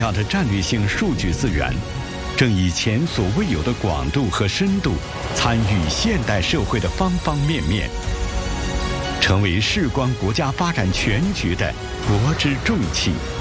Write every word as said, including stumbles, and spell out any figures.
要的战略性数据资源，正以前所未有的广度和深度参与现代社会的方方面面，成为事关国家发展全局的国之重器。